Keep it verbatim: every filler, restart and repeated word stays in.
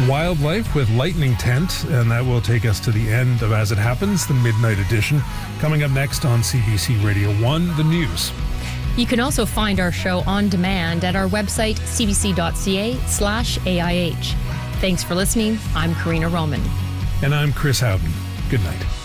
Wildlife with Lightning Tent, and that will take us to the end of As It Happens, the Midnight Edition. Coming up next on C B C Radio one, the news. You can also find our show on demand at our website, cbc.ca slash AIH. Thanks for listening. I'm Karina Roman. And I'm Chris Howden. Good night.